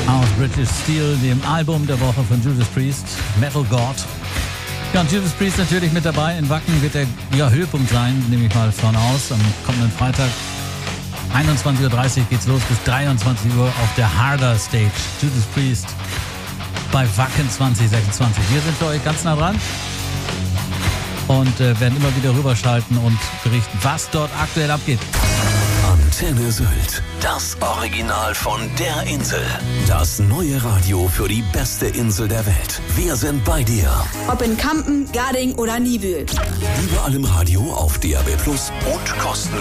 aus British Steel, dem Album der Woche von Judas Priest, Metal God. Ja, und Judas Priest natürlich mit dabei. In Wacken wird der Höhepunkt sein, nehme ich mal von aus. Am kommenden Freitag, 21.30 Uhr geht's los, bis 23 Uhr auf der Harder Stage. Judas Priest bei Wacken 2026. Wir sind für euch ganz nah dran und werden immer wieder rüberschalten und berichten, was dort aktuell abgeht. Antenne Sylt, das Original von der Insel. Das neue Radio für die beste Insel der Welt. Wir sind bei dir. Ob in Kampen, Garding oder Niebüll. Überall im Radio, auf DAB+ und kostenlos.